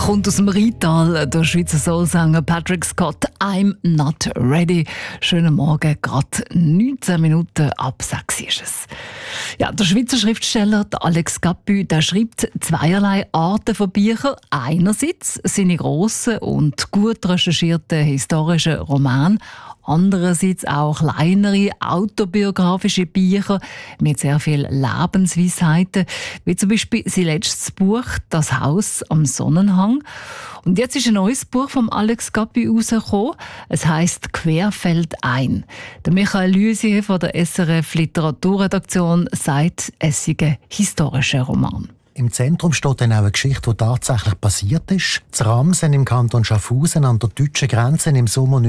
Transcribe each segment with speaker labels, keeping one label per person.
Speaker 1: kommt aus dem Rheintal, der Schweizer Soulsänger Patrick Scott. «I'm not ready». Schönen Morgen, gerade 19 Minuten ab 6 ist es. Ja, der Schweizer Schriftsteller der Alex Gappy, der schreibt zweierlei Arten von Büchern. Einerseits seine grossen und gut recherchierten historischen Romane, andererseits auch kleinere autobiografische Bücher mit sehr viel Lebensweisheiten, wie zum Beispiel sein letztes Buch «Das Haus am Sonnenhang». Und jetzt ist ein neues Buch von Alex Gappy rausgekommen. Es heisst «Querfeldein». Der Michael Lysier von der SRF Literaturredaktion sagt, es sei ein historischer Roman.
Speaker 2: Im Zentrum steht dann auch eine Geschichte, die tatsächlich passiert ist. In Ramsen im Kanton Schaffhausen an der deutschen Grenze im Sommer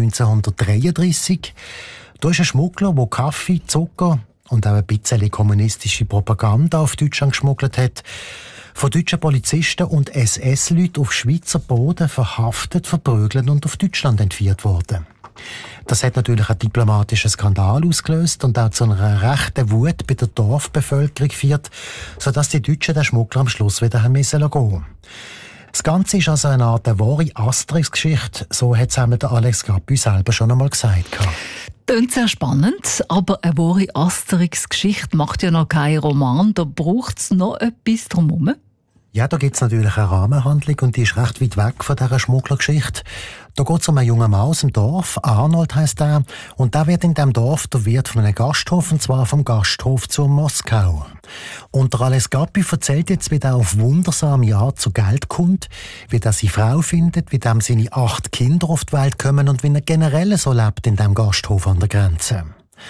Speaker 2: 1933. Da ist ein Schmuggler, der Kaffee, Zucker und auch ein bisschen kommunistische Propaganda auf Deutschland geschmuggelt hat. Von deutschen Polizisten und SS-Leuten auf Schweizer Boden verhaftet, verprügelt und auf Deutschland entführt worden. Das hat natürlich einen diplomatischen Skandal ausgelöst und auch zu einer rechten Wut bei der Dorfbevölkerung geführt, sodass die Deutschen den Schmuggler am Schluss wieder haben müssen gehen. Das Ganze ist also eine Art wahre Asterix-Geschichte, so hat es einmal der Alex Gappy selber schon einmal gesagt.
Speaker 1: Klingt sehr spannend, aber eine wahre Asterix-Geschichte macht ja noch keinen Roman, da braucht es noch etwas drumherum.
Speaker 2: Ja, da gibt es natürlich eine Rahmenhandlung und die ist recht weit weg von dieser Schmugglergeschichte. Da geht es um einen jungen Mann aus dem Dorf, Arnold heisst er, und der wird in diesem Dorf der Wirt von einem Gasthof, und zwar vom Gasthof zu Moskau. Und der Alex Gappy erzählt jetzt, wie er auf wundersame Art zu Geld kommt, wie er seine Frau findet, wie dem seine 8 Kinder auf die Welt kommen und wie er generell so lebt in diesem Gasthof an der Grenze.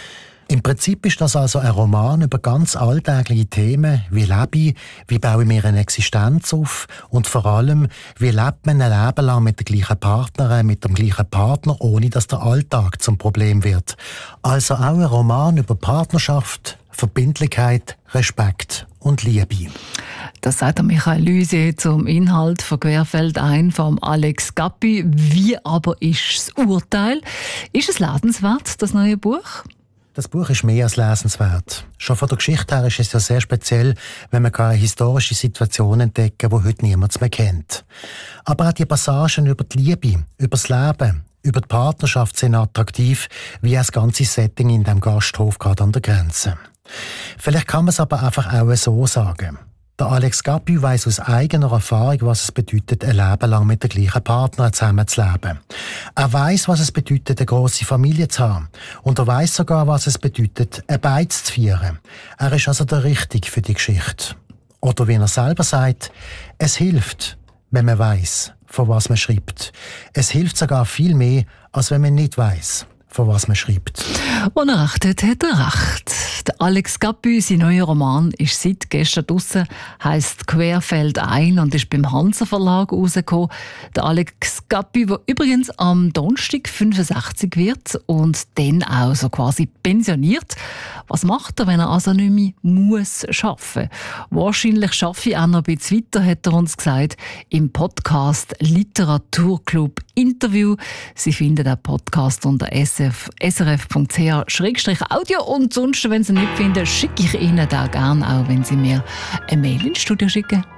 Speaker 2: Im Prinzip ist das also ein Roman über ganz alltägliche Themen, wie lebe ich, wie baue ich mir eine Existenz auf und vor allem, wie lebt man ein Leben lang mit der gleichen Partnerin, mit dem gleichen Partner, ohne dass der Alltag zum Problem wird. Also auch ein Roman über Partnerschaft, Verbindlichkeit, Respekt und Liebe.
Speaker 1: Das sagt der Michael Lysier zum Inhalt von «Querfeldein» von Alex Gappy. Wie aber ist das Urteil? Ist es lesenswert, das neue Buch?
Speaker 2: Das Buch ist mehr als lesenswert. Schon von der Geschichte her ist es ja sehr speziell, wenn man eine historische Situation entdecken kann, die heute niemand mehr kennt. Aber auch die Passagen über die Liebe, über das Leben, über die Partnerschaft sind attraktiv, wie das ganze Setting in diesem Gasthof gerade an der Grenze. Vielleicht kann man es aber einfach auch so sagen. Der Alex Gappy weiss aus eigener Erfahrung, was es bedeutet, ein Leben lang mit der gleichen Partnerin zusammenzuleben. Er weiss, was es bedeutet, eine grosse Familie zu haben. Und er weiss sogar, was es bedeutet, ein Beiz zu feiern. Er ist also der Richtige für die Geschichte. Oder wie er selber sagt, es hilft, wenn man weiss, von was man schreibt. Es hilft sogar viel mehr, als wenn man nicht weiss, von was man schreibt.
Speaker 1: Und er recht hat er recht. Der Alex Gappy, sein neuer Roman, ist seit gestern draussen, heisst «Querfeldein» und ist beim Hansa Verlag rausgekommen. Der Alex Gappy, der übrigens am Donnerstag 65 wird und dann auch so quasi pensioniert. Was macht er, wenn er also nicht mehr muss arbeiten? Wahrscheinlich schaffe ich auch noch ein bisschen weiter, hat er uns gesagt, im Podcast «Literaturclub Interview». Sie finden den Podcast unter srf.ch/audio und sonst, wenn Sie ihn nicht finden, schicke ich Ihnen da gerne auch, wenn Sie mir eine Mail ins Studio schicken.